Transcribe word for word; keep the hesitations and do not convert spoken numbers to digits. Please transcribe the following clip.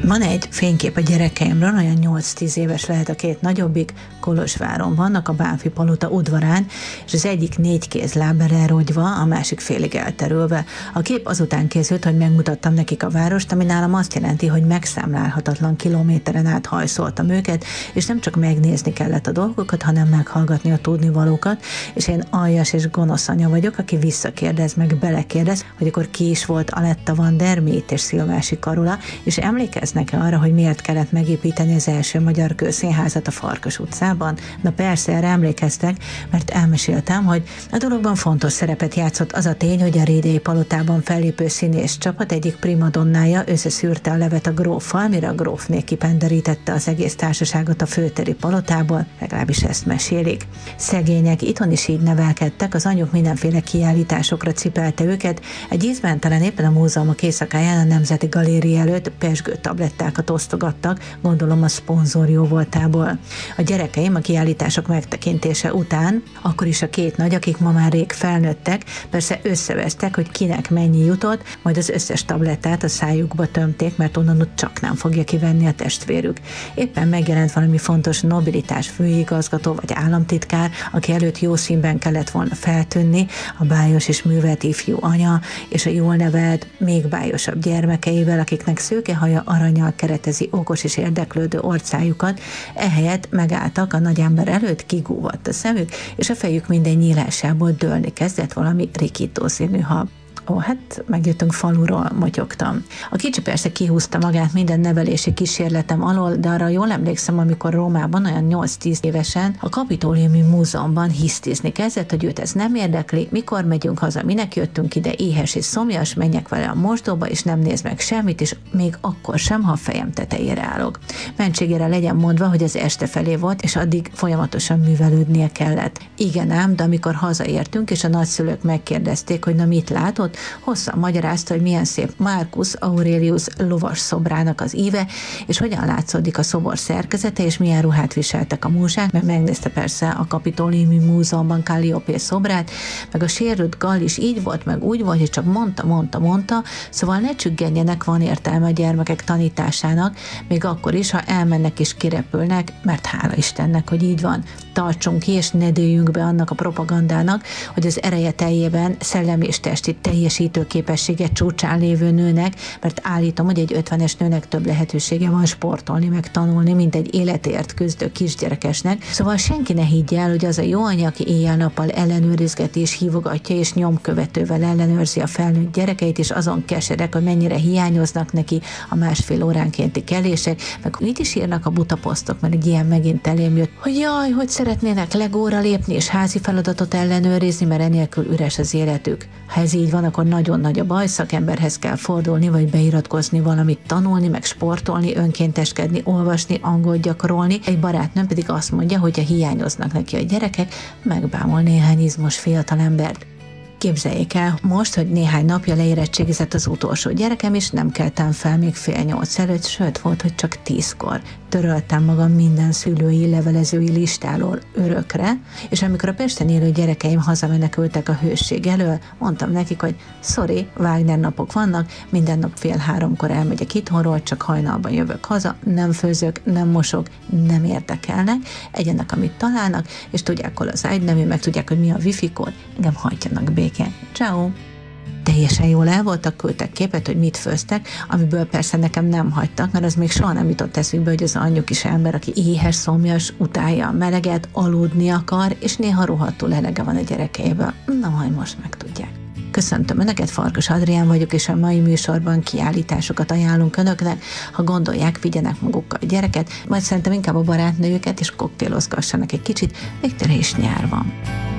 Van egy fénykép a gyerekeimről, olyan nyolc-tíz éves lehet a két nagyobbik, Kolozsváron vannak, a Bánffy palota udvarán, és az egyik négy kézlábbal elrogyva, a másik félig elterülve. A kép azután készült, hogy megmutattam nekik a várost, ami nálam azt jelenti, hogy megszámlálhatatlan kilométeren át hajszoltam őket, és nem csak megnézni kellett a dolgokat, hanem meghallgatni a tudnivalókat, és én aljas és gonosz anya vagyok, aki visszakérdez, meg belekérdez, hogy akkor ki is volt Aletta van der Miet és Szilvási Karula, és emlékeznek-e arra, hogy miért kellett megépíteni az első magyar kőszínházat a Farkas utcában? Na persze, erre emlékeztek, mert elmeséltem, hogy a dologban fontos szerepet játszott az a tény, hogy a Rédei palotában fellépő színész csapat egyik primadonnája összeszűrte a levet a gróffal, mire a grófné kipenderítette az egész társaságot a főtéri palotából, legalábbis ezt mesélik. Szegények itthon is így nevelkedtek, az anyjuk mindenféle kiállításokra cipelte őket, egy ízben talán éppen a múzeumok éjszakáján a Nemzeti Galéria előtt pezsgő tablettákat osztogattak, gondolom a szponzor jó voltából. A gyerekeim a kiállítások megtekintése után, akkor is a két nagy, akik ma már rég felnőttek, persze összevesztek, hogy kinek mennyi jutott, majd az összes tablettát a szájukba tömték, mert onnan ott csak nem fogja kivenni a testvérük. Éppen megjelent valami fontos nobilitás főigazgató vagy államtitkár, aki előtt jó színben kellett volna feltűnni, a bájos és művelt ifjú anya, és a jól nevelt, még bájosabb gyermekeivel, akiknek szőkehaja aranyal keretezi okos és érdeklődő orcájukat, ehelyett megálltak a nagy ember előtt, kigúvadt a szemük, és a fejük minden nyílásából dőlni kezdett valami rikító színű hab. Ó, hát megjöttünk faluról, motyogtam. A kicsi persze kihúzta magát minden nevelési kísérletem alól, de arra jól emlékszem, amikor Rómában olyan nyolc-tíz évesen a Kapitóliumi Múzeumban hisztizni kezdett, hogy őt ez nem érdekli, mikor megyünk haza, minek jöttünk ide, éhes és szomjas, menjek vele a mosdóba, és nem néz meg semmit, és még akkor sem, ha a fejem tetejére állok. Mentségére legyen mondva, hogy az este felé volt, és addig folyamatosan művelődnie kellett. Igen ám, de amikor hazaértünk, és a nagyszülők megkérdezték, hogy na mit látott, hosszan magyarázta, hogy milyen szép Marcus Aurelius lovas szobrának az íve, és hogyan látszódik a szobor szerkezete, és milyen ruhát viseltek a múzsák, meg megnézte persze a Kapitóliumi Múzeumban Kalliopé szobrát, meg a sérült Gall is így volt, meg úgy volt, hogy csak mondta, mondta, mondta, szóval ne csüggedjenek, van értelme a gyermekek tanításának, még akkor is, ha elmennek és kirepülnek, mert hála Istennek, hogy így van. Tartsunk ki, és ne dőljünk be annak a propagandának, hogy az ereje teljében szellemi és testi teljesítő képessége csúcsán lévő nőnek, mert állítom, hogy egy ötvenes nőnek több lehetősége van sportolni, meg tanulni, mint egy életért küzdő kisgyerekesnek. Szóval senki ne higgye el, hogy az a jó anya, aki éjjel-nappal ellenőrizgeti és hívogatja, és nyomkövetővel ellenőrzi a felnőtt gyerekeit, és azon keserek, hogy mennyire hiányoznak neki a másfél óránkénti kelések, meg mit is írnak a buta posztok, mert egy ilyen megint elém jött, hogy jaj, hogy szeretnének legóra lépni, és házi feladatot ellenőrizni, mert enélkül üres az életük. Ha ez így van, akkor nagyon nagy a baj, szakemberhez kell fordulni, vagy beiratkozni valamit tanulni, meg sportolni, önkénteskedni, olvasni, angolt gyakorolni. Egy barátnőm pedig azt mondja, hogy ha hiányoznak neki a gyerekek, megbámol néhány izmos fiatalembert. Képzeljék el most, hogy néhány napja leérettségizett az utolsó gyerekem, és nem keltem fel még fél nyolc előtt, sőt volt, hogy csak tízkor. Töröltem magam minden szülői levelezői listáról örökre, és amikor a Pesten élő gyerekeim hazamenekültek a hőség elől, mondtam nekik, hogy sorry, Wagner napok vannak, minden nap fél háromkor elmegyek itthonról, csak hajnalban jövök haza, nem főzök, nem mosok, nem érdekelnek, egyenek, amit találnak, és tudják, hol az ágynemű, meg tudják, hogy mi a wifi kód, engem hagyjanak békén. Ciao. Teljesen jól el voltak, küldtek képet, hogy mit főztek, amiből persze nekem nem hagytak, mert az még soha nem jutott eszükbe, hogy az anyjuk is ember, aki éhes, szomjas, utálja a meleget, aludni akar, és néha rohadtul elege van a gyerekeiből. Na, majd most megtudják. Köszöntöm Önöket, Farkas Adrián vagyok, és a mai műsorban kiállításokat ajánlunk Önöknek. Ha gondolják, vigyenek magukkal a gyereket, majd szerintem inkább a barátnőjüket, és koktélozgassanak egy kicsit, még tőle is nyár van.